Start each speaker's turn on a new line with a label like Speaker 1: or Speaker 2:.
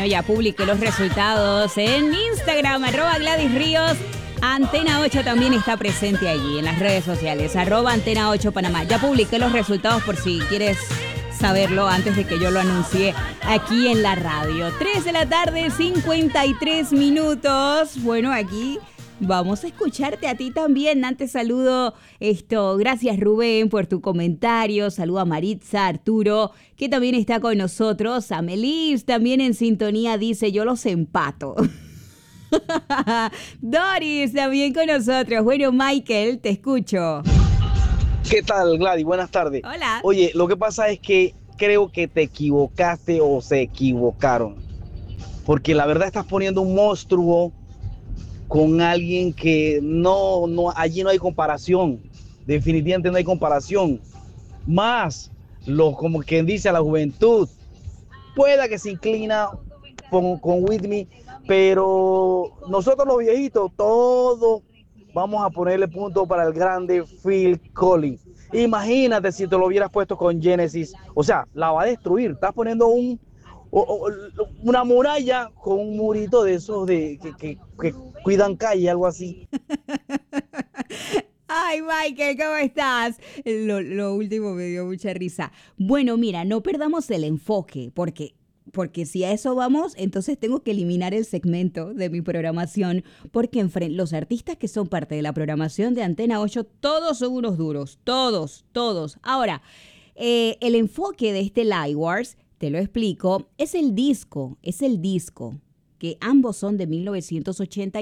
Speaker 1: Bueno, ya publiqué los resultados en Instagram, @GladysRíos. Antena 8 también está presente allí en las redes sociales, @Antena 8 Panamá. Ya publiqué los resultados por si quieres saberlo antes de que yo lo anuncie aquí en la radio. 3 de la tarde, 53 minutos. Bueno, aquí vamos a escucharte a ti también. Antes saludo gracias Rubén por tu comentario. Saludo a Maritza, Arturo, que también está con nosotros. A Melis también en sintonía dice, yo los empato. Doris también con nosotros. Bueno, Michael, te escucho.
Speaker 2: ¿Qué tal, Gladys? Buenas tardes.
Speaker 1: Hola.
Speaker 2: Oye, lo que pasa es que creo que te equivocaste o se equivocaron. Porque la verdad estás poniendo un monstruo con alguien que allí no hay comparación. Definitivamente no hay comparación. Más, como quien dice a la juventud, pueda que se inclina con Whitney, pero nosotros los viejitos, todos vamos a ponerle punto para el grande Phil Collins. Imagínate si te lo hubieras puesto con Genesis, o sea, la va a destruir. Estás poniendo una muralla con un murito de esos que cuidan calle, algo así.
Speaker 1: Ay, Michael, ¿cómo estás? Lo último me dio mucha risa. Bueno, mira, no perdamos el enfoque, porque si a eso vamos, entonces tengo que eliminar el segmento de mi programación, porque los artistas que son parte de la programación de Antena 8, todos son unos duros, todos. Ahora, el enfoque de este Live Wars, te lo explico, es el disco, que ambos son de 1980.